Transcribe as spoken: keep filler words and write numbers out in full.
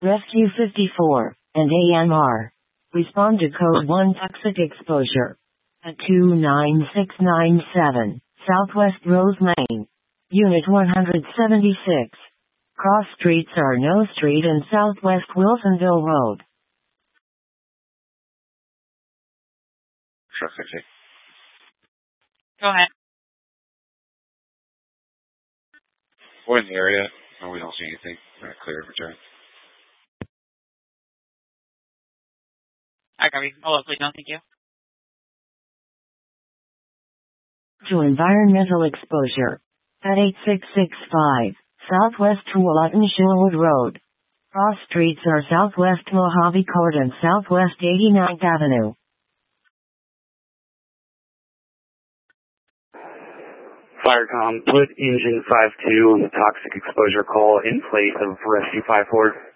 Rescue fifty-four, and A M R. Respond to code one toxic exposure at two nine six nine seven, Southwest Rose Lane, Unit one seventy-six. Cross streets are No Street and Southwest Wilsonville Road. Truck sixty. Go ahead. We're in the area. No, we don't see anything. We're not clear of return. I copy. Oh, please, no, thank you. To environmental exposure at eight six six five, Southwest Tualatin Shillwood Road. Cross streets are Southwest Mojave Court and Southwest eighty-ninth Avenue. Firecom, put engine five two on the toxic exposure call in place of rescue five four.